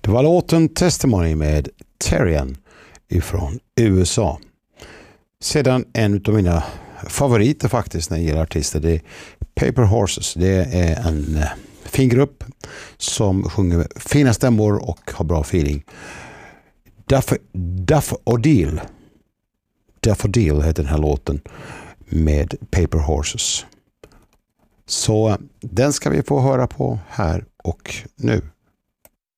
Det var låten Testimony med Terrian ifrån USA. Sedan en av mina favoriter faktiskt när det gäller artister, det är Paper Horses. Det är en fin grupp som sjunger fina stämmor och har bra feeling. Daffodil heter den här låten med Paper Horses. Så den ska vi få höra på här och nu.